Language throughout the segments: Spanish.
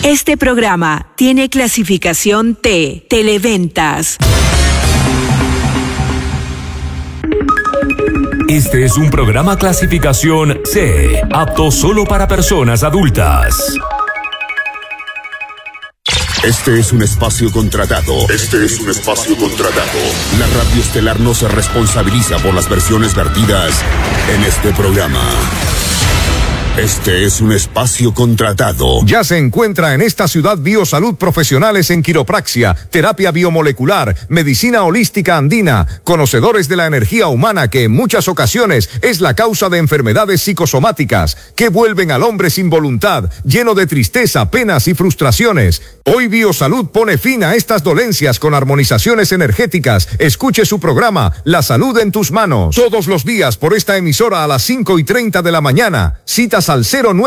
Este programa tiene clasificación T, Televentas. Este es un programa clasificación C, apto solo para personas adultas. Este es un espacio contratado. La Radio Estelar no se responsabiliza por las versiones vertidas en este programa. Este es un espacio contratado. Ya se encuentra en esta ciudad Biosalud profesionales en quiropraxia, terapia biomolecular, medicina holística andina, conocedores de la energía humana que en muchas ocasiones es la causa de enfermedades psicosomáticas que vuelven al hombre sin voluntad, lleno de tristeza, penas y frustraciones. Hoy Biosalud pone fin a estas dolencias con armonizaciones energéticas. Escuche su programa La Salud en tus Manos todos los días por esta emisora a las 5:30 de la mañana. Citas al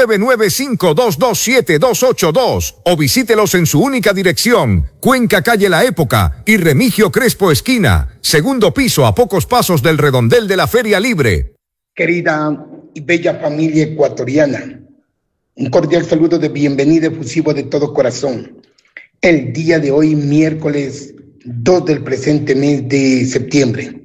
0995227282 o visítelos en su única dirección, Cuenca Calle La Época y Remigio Crespo esquina, segundo piso a pocos pasos del redondel de la Feria Libre. Querida y bella familia ecuatoriana, un cordial saludo de bienvenida efusivo de todo corazón. El día de hoy, miércoles 2 del presente mes de septiembre,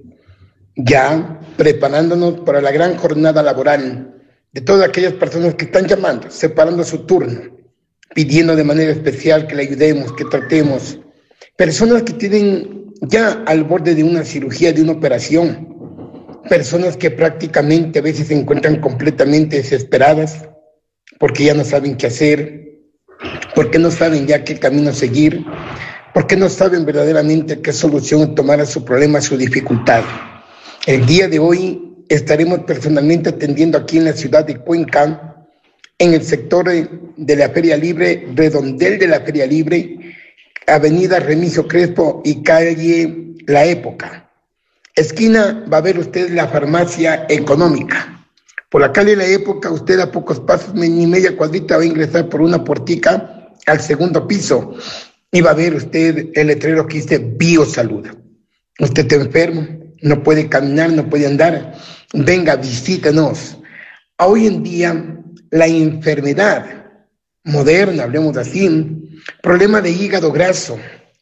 ya preparándonos para la gran jornada laboral de todas aquellas personas que están llamando, separando su turno, pidiendo de manera especial que le ayudemos, que tratemos. Personas que tienen ya al borde de una cirugía, de una operación. Personas que prácticamente a veces se encuentran completamente desesperadas porque ya no saben qué hacer, porque no saben ya qué camino seguir, porque no saben verdaderamente qué solución tomar a su problema, a su dificultad. El día de hoy estaremos personalmente atendiendo aquí en la ciudad de Cuenca, en el sector de la Feria Libre, redondel de la Feria Libre, avenida Remigio Crespo y calle La Época. Esquina va a ver usted la farmacia económica. Por la calle La Época, usted a pocos pasos, ni media cuadrita, va a ingresar por una portica al segundo piso y va a ver usted el letrero que dice Biosalud. Usted está enfermo, no puede caminar, no puede andar. Venga, visítenos. Hoy en día, la enfermedad moderna, hablemos así, problema de hígado graso.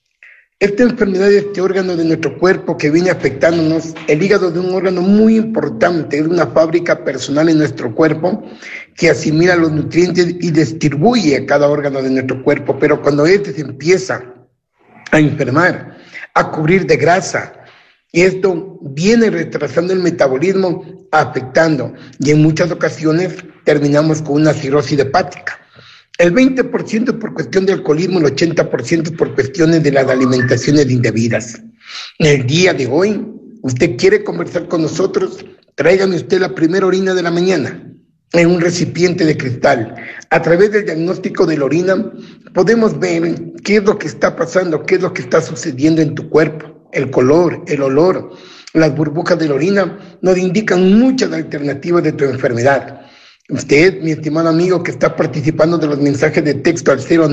Esta enfermedad es este órgano de nuestro cuerpo que viene afectándonos. El hígado es un órgano muy importante, es una fábrica personal en nuestro cuerpo que asimila los nutrientes y distribuye a cada órgano de nuestro cuerpo. Pero cuando este se empieza a enfermar, a cubrir de grasa, y esto viene retrasando el metabolismo, afectando, y en muchas ocasiones terminamos con una cirrosis hepática. El 20% por cuestión de alcoholismo, el 80% por cuestiones de las alimentaciones indebidas. El día de hoy, usted quiere conversar con nosotros, tráigame usted la primera orina de la mañana en un recipiente de cristal. A través del diagnóstico de la orina podemos ver qué es lo que está pasando, qué es lo que está sucediendo en tu cuerpo. El color, el olor, las burbujas de la orina nos indican muchas alternativas de tu enfermedad. Usted, mi estimado amigo que está participando de los mensajes de texto al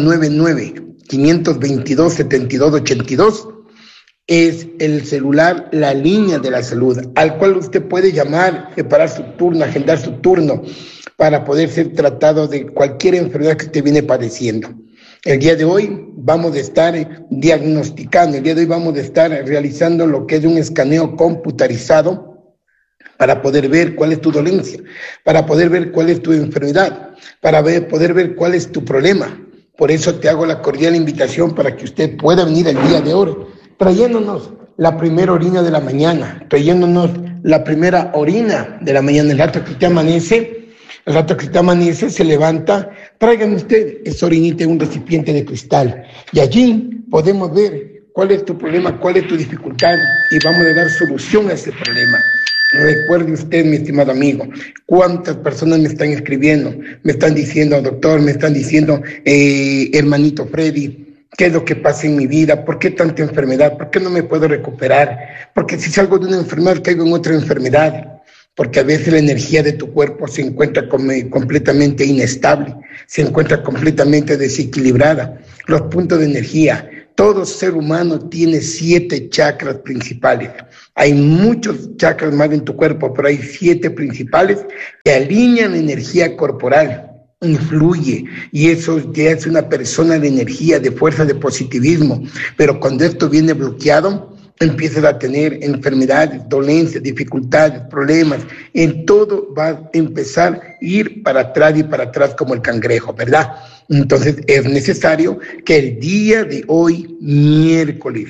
099-522-7282, es el celular, la línea de la salud, al cual usted puede llamar, separar su turno, agendar su turno para poder ser tratado de cualquier enfermedad que usted viene padeciendo. El día de hoy vamos a estar diagnosticando, el día de hoy vamos a estar realizando lo que es un escaneo computarizado para poder ver cuál es tu dolencia, para poder ver cuál es tu enfermedad, para poder ver cuál es tu problema. Por eso te hago la cordial invitación para que usted pueda venir el día de hoy, trayéndonos la primera orina de la mañana, trayéndonos la primera orina de la mañana. El rato que usted amanece, se levanta, traigan usted esa orinita en un recipiente de cristal y allí podemos ver cuál es tu problema, cuál es tu dificultad y vamos a dar solución a ese problema. Recuerde usted, mi estimado amigo, cuántas personas me están escribiendo, me están diciendo, doctor, me están diciendo, hermanito Freddy, ¿qué es lo que pasa en mi vida? ¿Por qué tanta enfermedad? ¿Por qué no me puedo recuperar? Porque si salgo de una enfermedad, caigo en otra enfermedad. Porque a veces la energía de tu cuerpo se encuentra completamente inestable, se encuentra completamente desequilibrada. Los puntos de energía, todo ser humano tiene 7 chakras principales. Hay muchos chakras más en tu cuerpo, pero hay 7 principales que alinean la energía corporal. influye y eso te hace una persona de energía, de fuerza, de positivismo. Pero cuando esto viene bloqueado, empiezas a tener enfermedades, dolencias, dificultades, problemas. En todo va a empezar a ir para atrás y para atrás como el cangrejo, ¿verdad? Entonces es necesario que el día de hoy, miércoles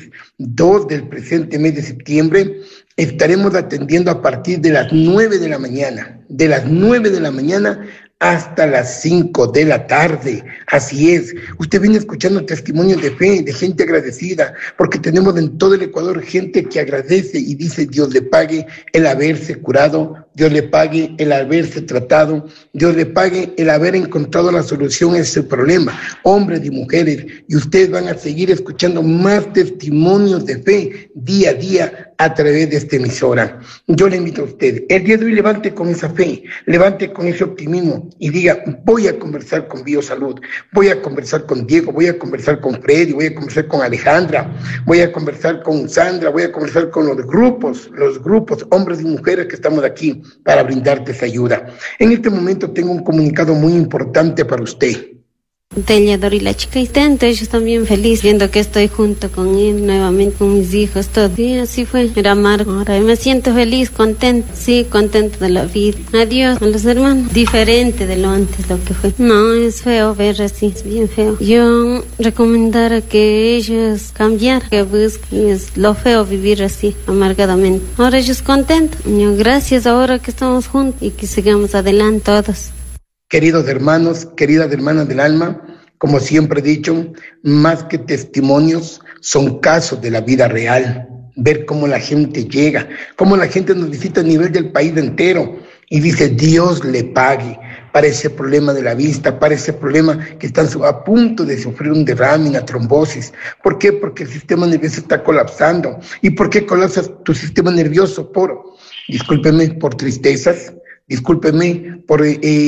2 del presente mes de septiembre, estaremos atendiendo a partir de las 9 de la mañana. De las 9 de la mañana hasta las 5 de la tarde. Así es. Usted viene escuchando testimonios de fe, de gente agradecida, porque tenemos en todo el Ecuador gente que agradece y dice Dios le pague el haberse curado, Dios le pague el haberse tratado, Dios le pague el haber encontrado la solución a ese problema. Hombres y mujeres, y ustedes van a seguir escuchando más testimonios de fe día a día a través de esta emisora. Yo le invito a usted, el día de hoy levante con esa fe, levante con ese optimismo y diga, voy a conversar con Biosalud, voy a conversar con Diego, voy a conversar con Freddy, voy a conversar con Alejandra, voy a conversar con Sandra, voy a conversar con los grupos, hombres y mujeres que estamos aquí para brindarte esa ayuda. En este momento tengo un comunicado muy importante para usted. Tellador y la chica intenta, ellos también feliz viendo que estoy junto con él nuevamente, con mis hijos, todo. Sí, así fue, era amargo. Ahora me siento feliz, contento, sí, contento de la vida. Adiós a los hermanos, diferente de lo antes, lo que fue. No, es feo ver así, es bien feo. Yo recomendara que ellos cambiaran, que busquen, es lo feo vivir así, amargadamente. Ahora ellos contentos, yo, gracias ahora que estamos juntos y que sigamos adelante todos. Queridos hermanos, queridas hermanas del alma, como siempre he dicho, más que testimonios, son casos de la vida real. Ver cómo la gente llega, cómo la gente nos visita a nivel del país entero y dice, Dios le pague para ese problema de la vista, para ese problema que están a punto de sufrir un derrame, una trombosis. ¿Por qué? Porque el sistema nervioso está colapsando. ¿Y por qué colapsas tu sistema nervioso? Discúlpeme, por tristezas, discúlpeme por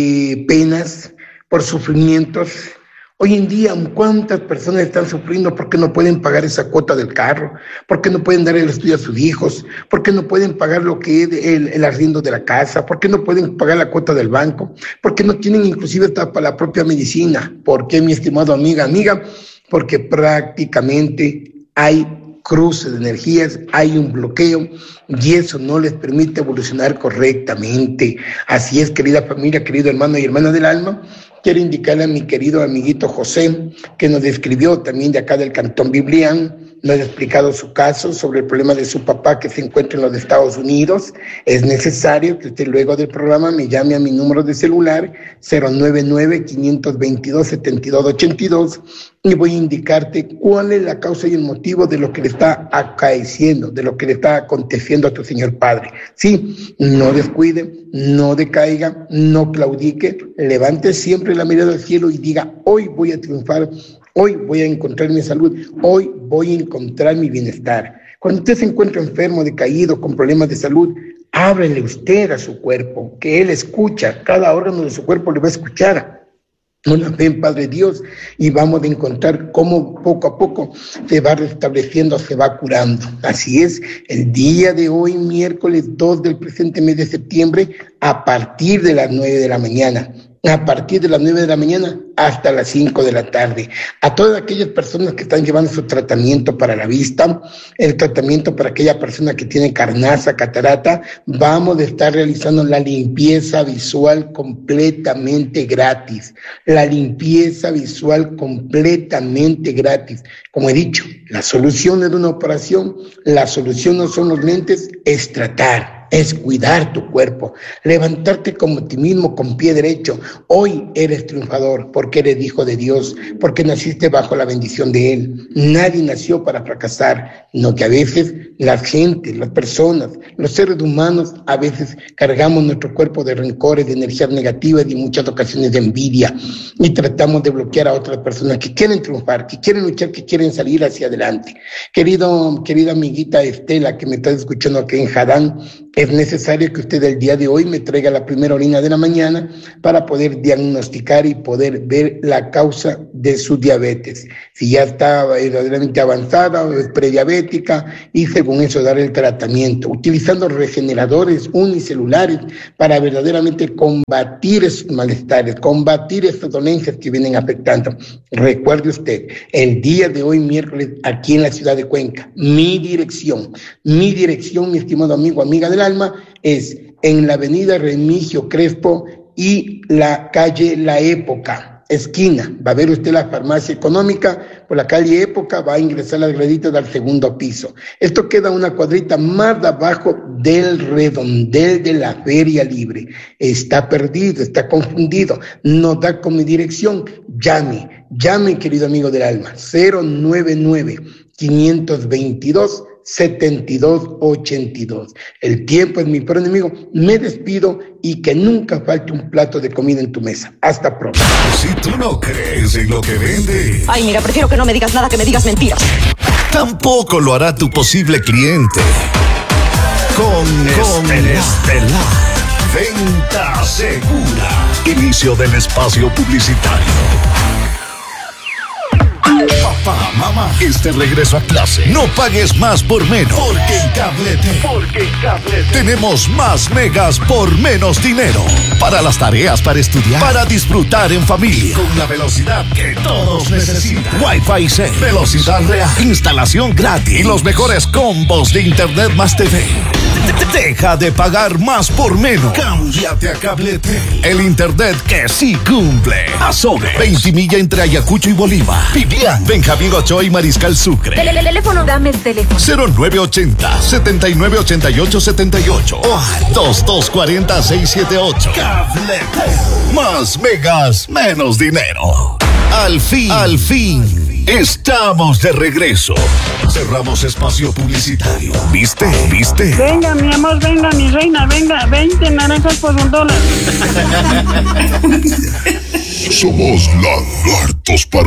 penas, por sufrimientos. Hoy en día, ¿cuántas personas están sufriendo porque no pueden pagar esa cuota del carro? ¿Porque no pueden dar el estudio a sus hijos? ¿Porque no pueden pagar lo que es el arriendo de la casa? ¿Porque no pueden pagar la cuota del banco? ¿Porque no tienen inclusive hasta para la propia medicina? ¿Por qué, mi estimado amiga? Porque prácticamente hay cruce de energías, hay un bloqueo y eso no les permite evolucionar correctamente. Así es, querida familia, querido hermano y hermana del alma, quiero indicarle a mi querido amiguito José, que nos escribió también de acá del Cantón Biblián, nos ha explicado su caso sobre el problema de su papá que se encuentra en los Estados Unidos. Es necesario que usted luego del programa me llame a mi número de celular 099-522-7282 y voy a indicarte cuál es la causa y el motivo de lo que le está acaeciendo, de lo que le está aconteciendo a tu señor padre. Sí, no descuide, no decaiga, no claudique, levante siempre la mirada al cielo y diga, hoy voy a triunfar, hoy voy a encontrar mi salud, hoy voy a encontrar mi bienestar. Cuando usted se encuentra enfermo, decaído, con problemas de salud, ábrele usted a su cuerpo, que él escucha, cada órgano de su cuerpo le va a escuchar. Una fe en Padre Dios y vamos a encontrar cómo poco a poco se va restableciendo, se va curando. Así es, el día de hoy, miércoles 2 del presente mes de septiembre, a partir de las 9 de la mañana. A partir de las 9 de la mañana hasta las 5 de la tarde. A todas aquellas personas que están llevando su tratamiento para la vista, el tratamiento para aquella persona que tiene carnaza, catarata, vamos a estar realizando la limpieza visual completamente gratis. La limpieza visual completamente gratis. Como he dicho, la solución es una operación, la solución no son los lentes, es tratar. Es cuidar tu cuerpo, levantarte con optimismo, con pie derecho. Hoy eres triunfador porque eres hijo de Dios, porque naciste bajo la bendición de Él. Nadie nació para fracasar, sino que a veces la gente, las personas, los seres humanos, a veces cargamos nuestro cuerpo de rencores, de energías negativas y en muchas ocasiones de envidia y tratamos de bloquear a otras personas que quieren triunfar, que quieren luchar, que quieren salir hacia adelante. Querida amiguita Estela, que me estás escuchando aquí en Jadán, Es necesario que usted el día de hoy me traiga la primera orina de la mañana para poder diagnosticar y poder ver la causa de su diabetes. Si ya está verdaderamente avanzada o es prediabética, y según eso dar el tratamiento, utilizando regeneradores unicelulares para verdaderamente combatir esos malestares, combatir estas dolencias que vienen afectando. Recuerde usted, el día de hoy, miércoles, aquí en la ciudad de Cuenca, mi dirección, mi estimado amigo, amiga del alma, es en la avenida Remigio Crespo y la calle La Época, esquina. Va a ver usted la farmacia económica por la calle Época, va a ingresar las graditas del segundo piso. Esto queda una cuadrita más abajo del redondel de la Feria Libre. Está perdido, está confundido, no da con mi dirección. Llame, querido amigo del alma, 099-522-7282. El tiempo es mi peor enemigo. Me despido y que nunca falte un plato de comida en tu mesa. Hasta pronto. Si tú no crees en lo que vende, ay, mira, prefiero que no me digas nada, que me digas mentiras. tampoco lo hará tu posible cliente. Con Estelar. Venta segura. Inicio del espacio publicitario. Papá, mamá, este regreso a clase, no pagues más por menos. Porque en Cablete tenemos más megas por menos dinero. Para las tareas, para estudiar, para disfrutar en familia. Con la velocidad que todos necesitan. Wi-Fi 6, velocidad real, instalación gratis y los mejores combos de internet más TV. Deja de pagar más por menos. Cámbiate a Cablete. El internet que sí cumple. Azove, 20 millas entre Ayacucho y Bolívar. Vivian, Benjamín Ochoa y Mariscal Sucre. Teléfono, dame el teléfono. 0980-798878 o al 2240-678. Cablete. Más megas, menos dinero. Al fin, estamos de regreso. Cerramos espacio publicitario. ¿Viste? Venga, mi amor, venga, mi reina, venga, 20 naranjas por $1. Somos lagartos para